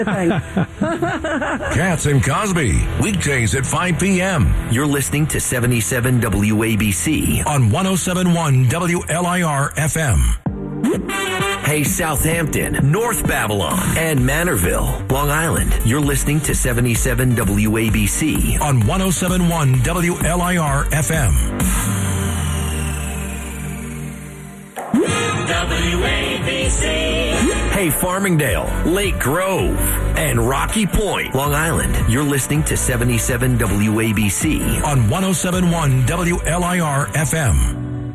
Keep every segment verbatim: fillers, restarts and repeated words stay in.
Katz and Cosby, weekdays at five p.m. You're listening to seventy-seven W A B C on one oh seven point one W L I R F M. Hey, Southampton, North Babylon, and Manorville, Long Island. You're listening to seventy-seven W A B C on one oh seven point one W L I R F M. W A B C. Hey, Farmingdale, Lake Grove, and Rocky Point, Long Island. You're listening to seventy-seven W A B C on one oh seven point one W L I R F M.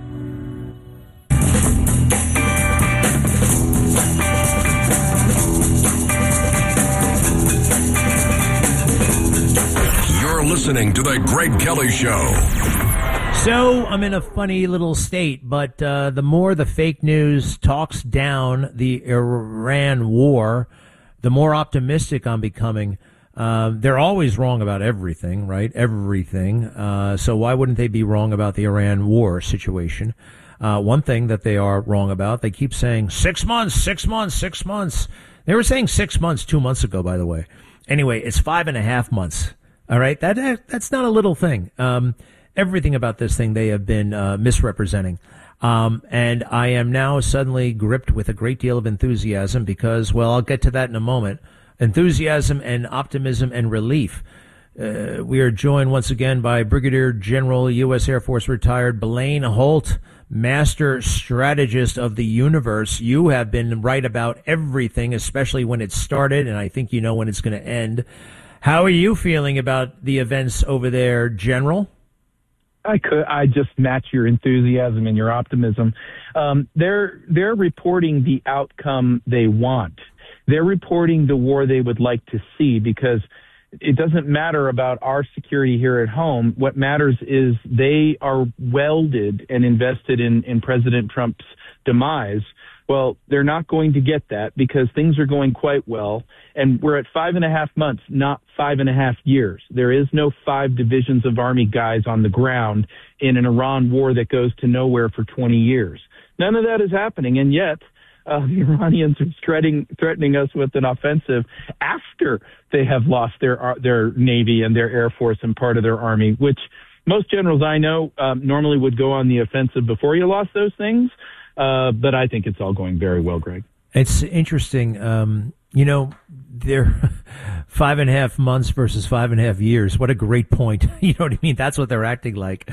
You're listening to The Greg Kelly Show. So I'm in a funny little state, but uh, the more the fake news talks down the Iran war, the more optimistic I'm becoming. Uh, they're always wrong about everything, right? Everything. Uh, so why wouldn't they be wrong about the Iran war situation? Uh, one thing that they are wrong about, they keep saying six months, six months, six months. They were saying six months two months ago, by the way. Anyway, it's five and a half months. All right. That, that's not a little thing. Um, Everything about this thing they have been uh, misrepresenting. Um, and I am now suddenly gripped with a great deal of enthusiasm because, well, I'll get to that in a moment. Enthusiasm and optimism and relief. Uh, we are joined once again by Brigadier General U S Air Force retired Blaine Holt, master strategist of the universe. You have been right about everything, especially when it started, and I think you know when it's going to end. How are you feeling about the events over there, General? I could. I just match your enthusiasm and your optimism. Um, they're they're reporting the outcome they want. They're reporting the war they would like to see because it doesn't matter about our security here at home. What matters is they are welded and invested in, in President Trump's demise. Well, they're not going to get that because things are going quite well. And we're at five and a half months, not five and a half years. There is no five divisions of Army guys on the ground in an Iran war that goes to nowhere for twenty years. None of that is happening. And yet uh, the Iranians are threatening, threatening us with an offensive after they have lost their, their Navy and their Air Force and part of their Army, which most generals I know um, normally would go on the offensive before you lost those things. Uh, but I think it's all going very well, Greg. It's interesting. Um, you know, they're five and a half months versus five and a half years. What a great point. You know what I mean? That's what they're acting like.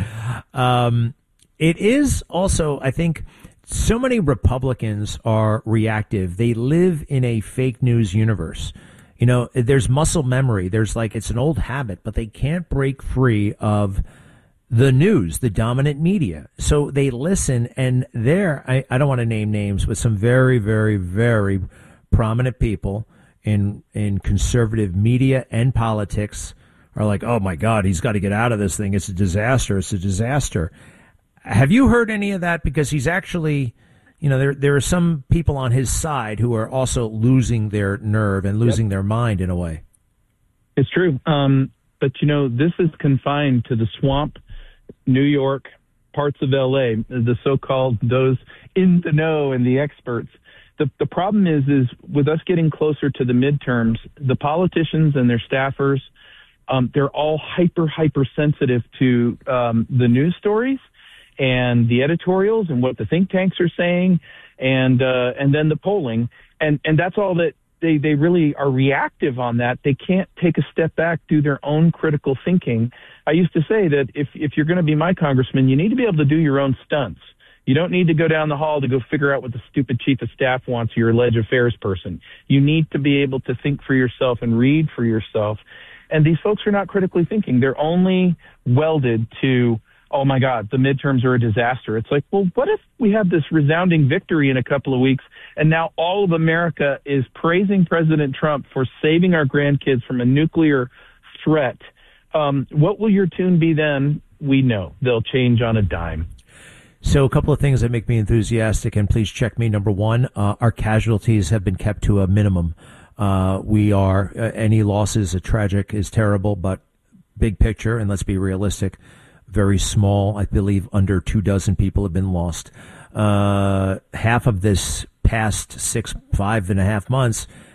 Um, it is also, I think, so many Republicans are reactive. They live in a fake news universe. You know, there's muscle memory. There's like, it's an old habit, but they can't break free of the news, the dominant media. So they listen, and there, I, I don't want to name names, but some very, very, very prominent people in in conservative media and politics are like, oh my God, he's got to get out of this thing. It's a disaster. It's a disaster. Have you heard any of that? Because he's actually, you know, there there are some people on his side who are also losing their nerve and losing yep. their mind in a way. It's true. Um, but, you know, this is confined to the swamp, New York, parts of L A, the so-called those in the know and the experts. The the problem is, is with us getting closer to the midterms, the politicians and their staffers, um, they're all hyper, hyper sensitive to um, the news stories and the editorials and what the think tanks are saying, and uh, and then the polling. And, and that's all that they, they really are reactive on that. They can't take a step back, do their own critical thinking. I used to say that if, if you're going to be my congressman, you need to be able to do your own stunts. You don't need to go down the hall to go figure out what the stupid chief of staff wants or your ledge affairs person. You need to be able to think for yourself and read for yourself. And these folks are not critically thinking. They're only welded to, oh my God, the midterms are a disaster. It's like, well, what if we have this resounding victory in a couple of weeks and now all of America is praising President Trump for saving our grandkids from a nuclear threat? Um, what will your tune be then? We know they'll change on a dime. So a couple of things that make me enthusiastic, and please check me. Number one, uh, our casualties have been kept to a minimum. Uh, we are, uh, any losses, a tragic, is terrible, but big picture, and let's be realistic, very small. I believe under two dozen people have been lost. Uh, half of this past six, five and a half months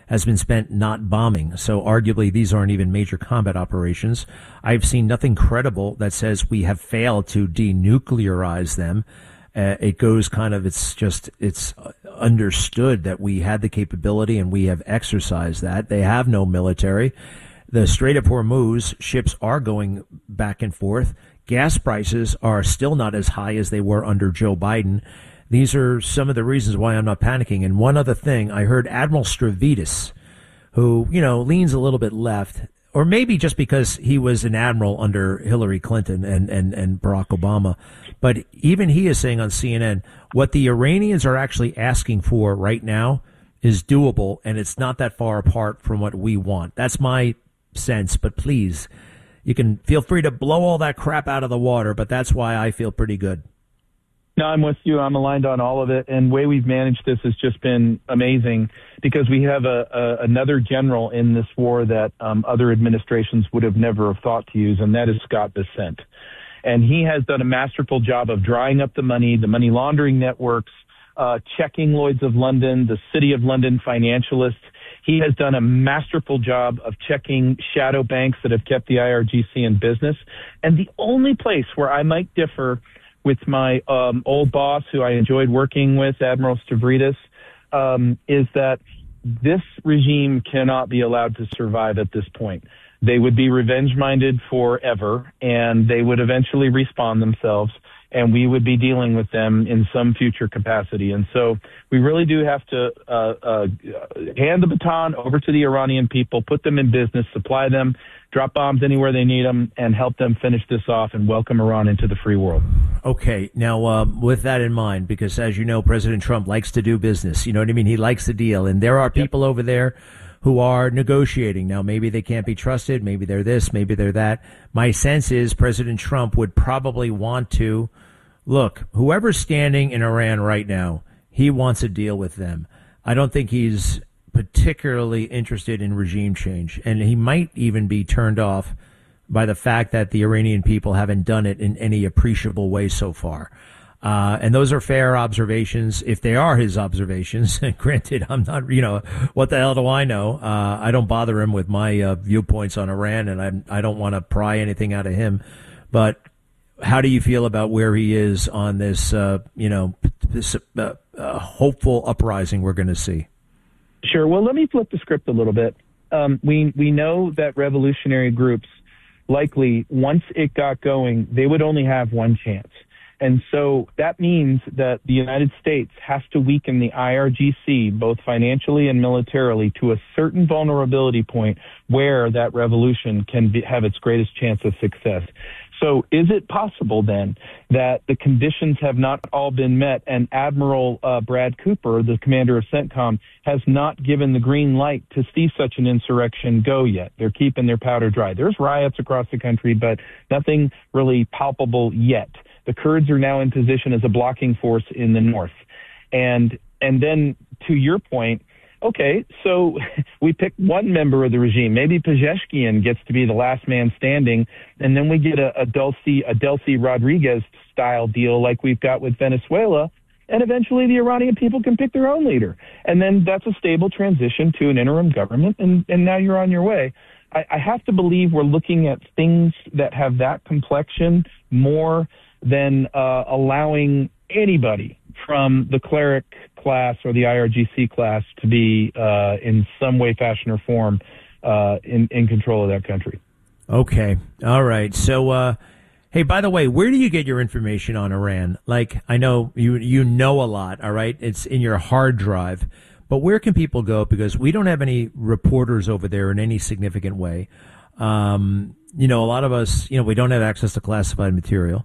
has been spent not bombing. So arguably these aren't even major combat operations. I've seen nothing credible that says we have failed to denuclearize them. Uh, it goes kind of, it's just, it's understood that we had the capability and we have exercised that. They have no military. The Strait of Hormuz, ships are going back and forth. Gas prices are still not as high as they were under Joe Biden. These are some of the reasons why I'm not panicking. And one other thing, I heard Admiral Stavridis, who, you know, leans a little bit left, or maybe just because he was an admiral under Hillary Clinton and, and, and Barack Obama. But even he is saying on C N N, what the Iranians are actually asking for right now is doable, and it's not that far apart from what we want. That's my sense. But please, you can feel free to blow all that crap out of the water, but that's why I feel pretty good. No, I'm with you. I'm aligned on all of it. And the way we've managed this has just been amazing because we have a, a another general in this war that um, other administrations would have never have thought to use, and that is Scott Bessent. And he has done a masterful job of drying up the money, the money laundering networks, uh, checking Lloyds of London, the City of London financialists. He has done a masterful job of checking shadow banks that have kept the I R G C in business. And the only place where I might differ with my um, old boss, who I enjoyed working with, Admiral Stavridis, um, is that this regime cannot be allowed to survive at this point. They would be revenge-minded forever, and they would eventually respawn themselves, and we would be dealing with them in some future capacity. And so we really do have to uh, uh, hand the baton over to the Iranian people, put them in business, supply them, drop bombs anywhere they need them, and help them finish this off and welcome Iran into the free world. Okay. Now, um, with that in mind, because as you know, President Trump likes to do business. You know what I mean? He likes the deal. And there are people yep. over there who are negotiating. Now, maybe they can't be trusted. Maybe they're this. Maybe they're that. My sense is President Trump would probably want to, look, whoever's standing in Iran right now, he wants a deal with them. I don't think he's particularly interested in regime change. And he might even be turned off by the fact that the Iranian people haven't done it in any appreciable way so far. Uh, and those are fair observations, if they are his observations. Granted, I'm not, you know, what the hell do I know? Uh, I don't bother him with my uh, viewpoints on Iran, and I I don't want to pry anything out of him. But how do you feel about where he is on this, uh, you know, this uh, uh, hopeful uprising we're going to see? Sure. Well, let me flip the script a little bit. Um, we we know that revolutionary groups, likely, once it got going, they would only have one chance. And so that means that the United States has to weaken the I R G C, both financially and militarily, to a certain vulnerability point where that revolution can be, have its greatest chance of success. So is it possible then that the conditions have not all been met and Admiral uh, Brad Cooper, the commander of CENTCOM, has not given the green light to see such an insurrection go yet? They're keeping their powder dry. There's riots across the country, but nothing really palpable yet. The Kurds are now in position as a blocking force in the north. And and then to your point, okay, so we pick one member of the regime. Maybe Pezeshkian gets to be the last man standing, and then we get a, a Delcy a Delcy Rodriguez-style deal like we've got with Venezuela, and eventually the Iranian people can pick their own leader. And then that's a stable transition to an interim government, and, and now you're on your way. I, I have to believe we're looking at things that have that complexion more than uh, allowing anybody from the cleric class or the I R G C class to be uh, in some way, fashion, or form uh, in, in control of that country. Okay. All right. So, uh, hey, by the way, where do you get your information on Iran? Like, I know you you know a lot, all right? It's in your hard drive. But where can people go? Because we don't have any reporters over there in any significant way. Um, you know, a lot of us, you know, we don't have access to classified material.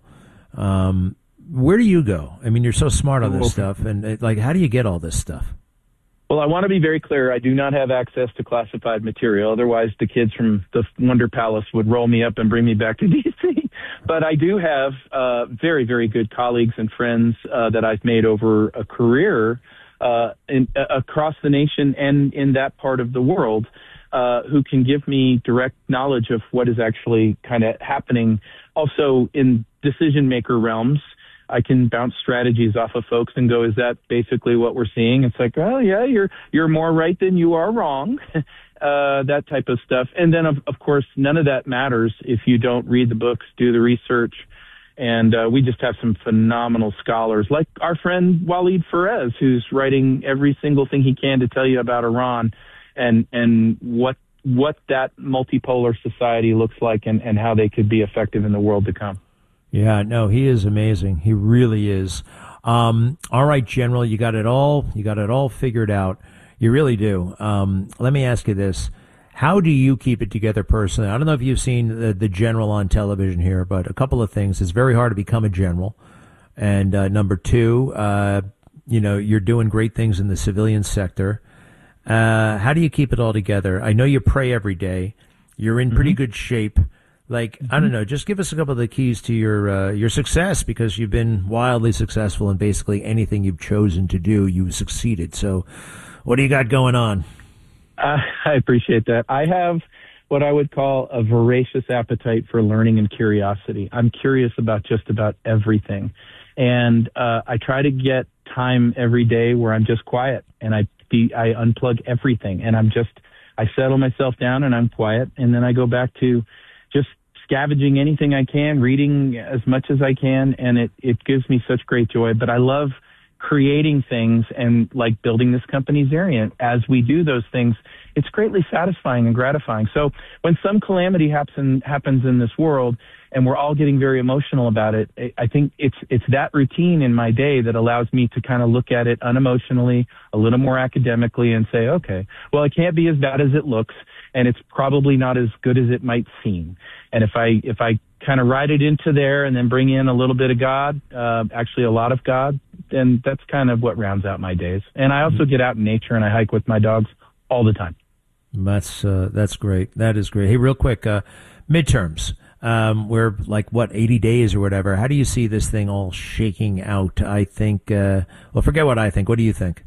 Um, where do you go? I mean, you're so smart on this stuff. And, it, like, how do you get all this stuff? Well, I want to be very clear. I do not have access to classified material. Otherwise, the kids from the Wonder Palace would roll me up and bring me back to D C. But I do have uh, very, very good colleagues and friends uh, that I've made over a career uh, in, uh, across the nation and in that part of the world uh, who can give me direct knowledge of what is actually kind of happening. Also, in decision-maker realms, I can bounce strategies off of folks and go, is that basically what we're seeing? It's like, oh yeah, you're you're more right than you are wrong. uh, that type of stuff. And then of, of course, none of that matters if you don't read the books, do the research. And uh, we just have some phenomenal scholars like our friend Waleed Perez, who's writing every single thing he can to tell you about Iran and and what what that multipolar society looks like and, and how they could be effective in the world to come. Yeah, no, he is amazing. He really is. Um, all right, General, you got it all. You got it all figured out. You really do. Um, let me ask you this. How do you keep it together personally? I don't know if you've seen the, the general on television here, but a couple of things. It's very hard to become a general. And uh, number two, uh, you know, you're doing great things in the civilian sector. Uh, how do you keep it all together? I know you pray every day. You're in pretty mm-hmm. good shape. Like, mm-hmm. I don't know, just give us a couple of the keys to your uh, your success, because you've been wildly successful in basically anything you've chosen to do, you've succeeded. So what do you got going on? Uh, I appreciate that. I have what I would call a voracious appetite for learning and curiosity. I'm curious about just about everything. And uh, I try to get time every day where I'm just quiet and I be, I unplug everything and I'm just, I settle myself down and I'm quiet. And then I go back to just scavenging anything I can, reading as much as I can. And it, it gives me such great joy. But I love creating things and like building this company Xariant. As we do those things, it's greatly satisfying and gratifying. So when some calamity happen, happens in this world and we're all getting very emotional about it, I think it's it's that routine in my day that allows me to kind of look at it unemotionally, a little more academically, and say, okay, well, it can't be as bad as it looks, and it's probably not as good as it might seem. And if I if I kind of ride it into there and then bring in a little bit of God, uh, actually a lot of God, then that's kind of what rounds out my days. And I also get out in nature and I hike with my dogs all the time. That's uh, that's great. That is great. Hey, real quick, uh, midterms. Um, we're like, what, eighty days or whatever. How do you see this thing all shaking out? I think, uh, well, forget what I think. What do you think?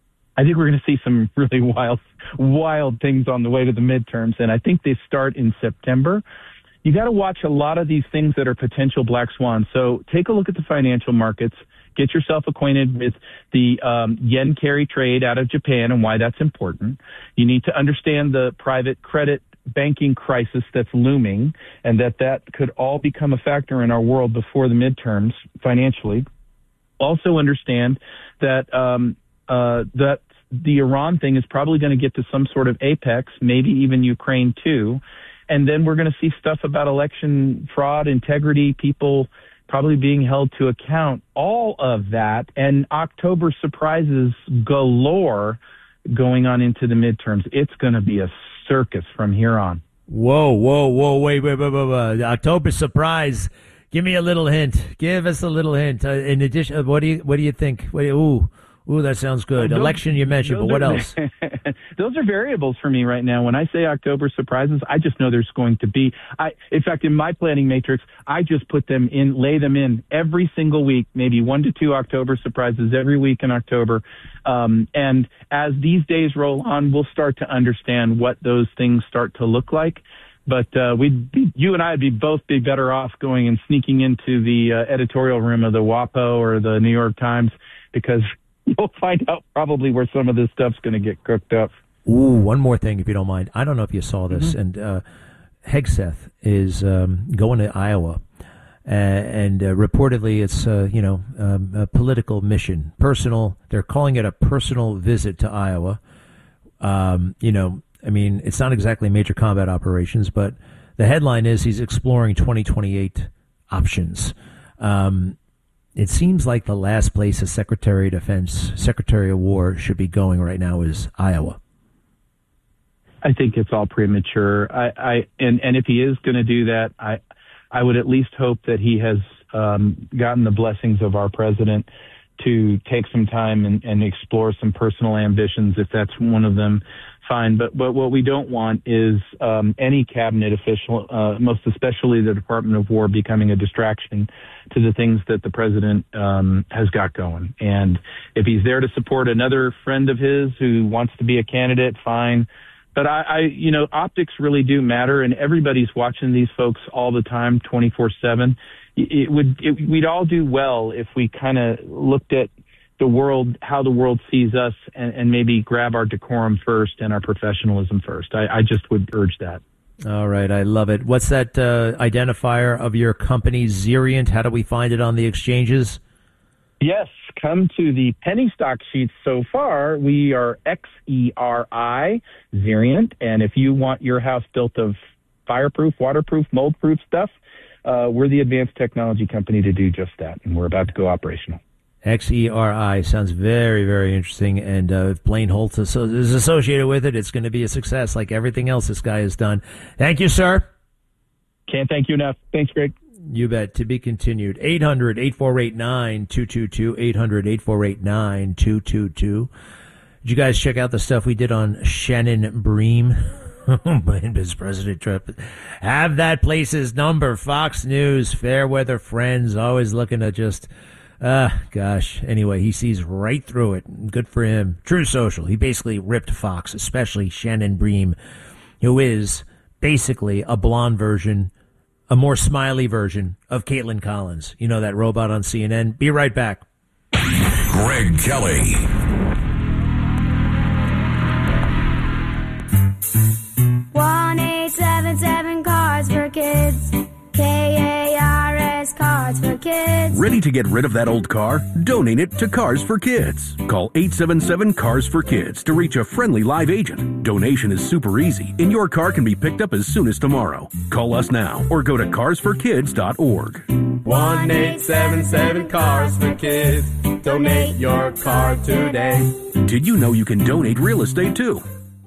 I think we're going to see some really wild, wild things on the way to the midterms. And I think they start in September. You got to watch a lot of these things that are potential black swans. So take a look at the financial markets. Get yourself acquainted with the um, yen carry trade out of Japan and why that's important. You need to understand the private credit banking crisis that's looming and that that could all become a factor in our world before the midterms financially. Also understand that um, uh, that the Iran thing is probably going to get to some sort of apex, maybe even Ukraine too. And then we're going to see stuff about election fraud, integrity, people probably being held to account, all of that, and October surprises galore going on into the midterms. It's going to be a circus from here on. Whoa, whoa, whoa, wait, wait, wait, wait, wait. October surprise. Give me a little hint. Give us a little hint. Uh, in addition, what do you, what do you think? What do you, ooh. Ooh, that sounds good. Those, Election you mentioned, but what are, else? Those are variables for me right now. When I say October surprises, I just know there's going to be. I, in fact, in my planning matrix, I just put them in, lay them in every single week, maybe one to two October surprises every week in October. Um, and as these days roll on, we'll start to understand what those things start to look like. But uh, we'd be, you and I would be both be better off going and sneaking into the uh, editorial room of the WAPO or the New York Times, because you'll find out probably where some of this stuff's going to get cooked up. Ooh, one more thing, if you don't mind. I don't know if you saw this, mm-hmm. and uh, Hegseth is um, going to Iowa, uh, and uh, reportedly it's uh, you know um, a political mission, personal. They're calling it a personal visit to Iowa. Um, you know, I mean, it's not exactly major combat operations, but the headline is he's exploring twenty twenty-eight options. Um, It seems like the last place a Secretary of Defense, Secretary of War should be going right now is Iowa. I think it's all premature. I, I and, and if he is going to do that, I I would at least hope that he has um, gotten the blessings of our president to take some time and, and explore some personal ambitions, if that's one of them. Fine, but but what we don't want is um, any cabinet official, uh, most especially the Department of War, becoming a distraction to the things that the president um, has got going. And if he's there to support another friend of his who wants to be a candidate, fine. But I, I you know, optics really do matter, and everybody's watching these folks all the time, twenty-four seven. it would it, we'd all do well if we kind of looked at the world, how the world sees us, and, and maybe grab our decorum first and our professionalism first. I, I just would urge that. All right, I love it. What's that uh, identifier of your company, Xerient? How do we find it on the exchanges? Yes, come to the penny stock sheets so far. We are X E R I, Xerient, and if you want your house built of fireproof, waterproof, mold-proof stuff, uh, we're the advanced technology company to do just that, and we're about to go operational. X E R I sounds very, very interesting, and uh, if Blaine Holt is associated with it, it's going to be a success like everything else this guy has done. Thank you, sir. Can't thank you enough. Thanks, Greg. You bet. To be continued. eight hundred, eight four eight, nine two two two, eight hundred, eight four eight, nine two two two. Did you guys check out the stuff we did on Shannon Bream? Vice President Trump. Have that place's number. Fox News, fair weather friends, always looking to just... Ah, uh, gosh. Anyway, he sees right through it. Good for him. True Social. He basically ripped Fox, especially Shannon Bream, who is basically a blonde version, a more smiley version of Caitlin Collins. You know, that robot on C N N. Be right back. Greg Kelly. one eight seven seven Cars for Kids. K A R S Cars for Kids. Ready to get rid of that old car? Donate it to Cars for Kids. Call eight seven seven Cars for Kids to reach a friendly live agent. Donation is super easy, and your car can be picked up as soon as tomorrow. Call us now or go to cars for kids dot org. one eight seven seven Cars for Kids. Donate your car today. Did you know you can donate real estate too?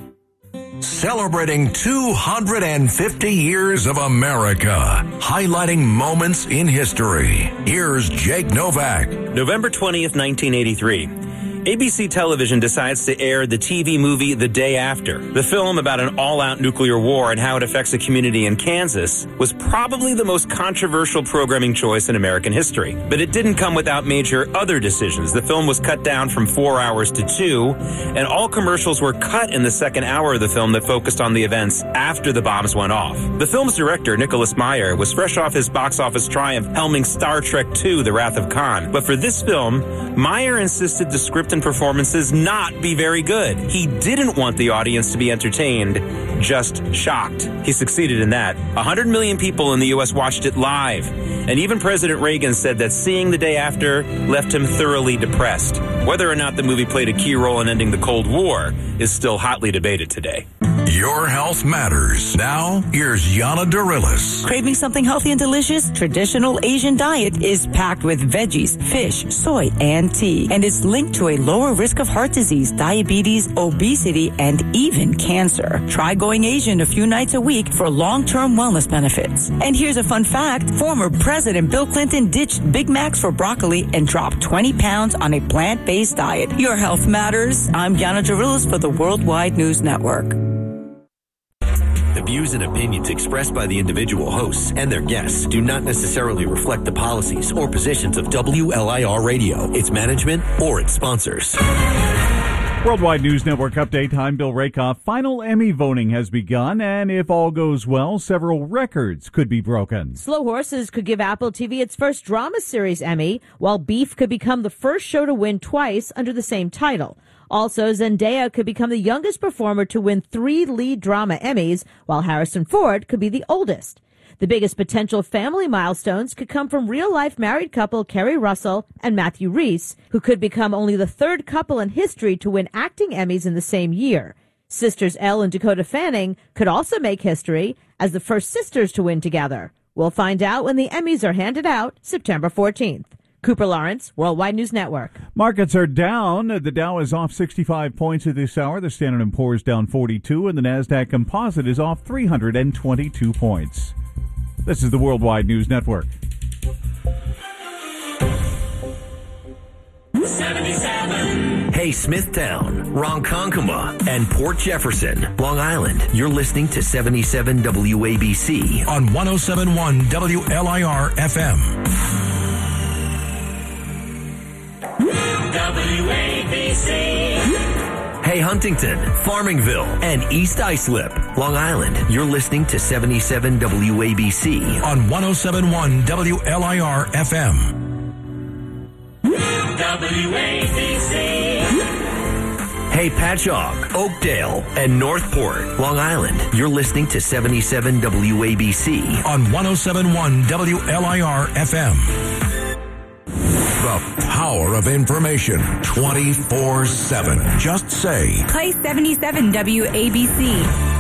Celebrating two hundred fifty years of America, highlighting moments in history. Here's Jake Novak. November twentieth, nineteen eighty-three. A B C Television decides to air the T V movie The Day After. The film about an all-out nuclear war and how it affects a community in Kansas was probably the most controversial programming choice in American history. But it didn't come without major other decisions. The film was cut down from four hours to two, and all commercials were cut in the second hour of the film that focused on the events after the bombs went off. The film's director, Nicholas Meyer, was fresh off his box office triumph helming Star Trek two, The Wrath of Khan. But for this film, Meyer insisted the script and performances not be very good. He didn't want the audience to be entertained, just shocked. He succeeded in that. one hundred million people in the U S watched it live, and even President Reagan said that seeing The Day After left him thoroughly depressed. Whether or not the movie played a key role in ending the Cold War is still hotly debated today. Your health matters. Now, here's Yana Darilis. Craving something healthy and delicious? Traditional Asian diet is packed with veggies, fish, soy, and tea. And it's linked to a lower risk of heart disease, diabetes, obesity, and even cancer. Try going Asian a few nights a week for long-term wellness benefits. And here's a fun fact. Former President Bill Clinton ditched Big Macs for broccoli and dropped twenty pounds on a plant-based diet. Your health matters. I'm Yana Darilis for the Worldwide News Network. The views and opinions expressed by the individual hosts and their guests do not necessarily reflect the policies or positions of W L I R Radio, its management, or its sponsors. Worldwide News Network update. I'm Bill Rakoff. Final Emmy voting has begun, and if all goes well, several records could be broken. Slow Horses could give Apple T V its first drama series Emmy, while Beef could become the first show to win twice under the same title. Also, Zendaya could become the youngest performer to win three lead drama Emmys, while Harrison Ford could be the oldest. The biggest potential family milestones could come from real-life married couple Kerry Russell and Matthew Rhys, who could become only the third couple in history to win acting Emmys in the same year. Sisters Elle and Dakota Fanning could also make history as the first sisters to win together. We'll find out when the Emmys are handed out September fourteenth. Cooper Lawrence, Worldwide News Network. Markets are down. The Dow is off sixty-five points at this hour. The Standard and Poor's down forty-two, and the NASDAQ Composite is off three hundred twenty-two points. This is the Worldwide News Network. seventy-seven. Hey, Smithtown, Ronkonkoma, and Port Jefferson, Long Island. You're listening to seventy-seven W A B C on one oh seven point one W L I R F M. W A B C. Hey Huntington, Farmingville, and East Islip, Long Island. You're listening to seventy-seven W A B C on one oh seven point one W L I R F M. W A B C. Hey Patchogue, Oakdale, and Northport, Long Island. You're listening to seventy-seven W A B C on one oh seven point one W L I R F M. The power of information twenty-four seven. Just say, Play seventy-seven W A B C.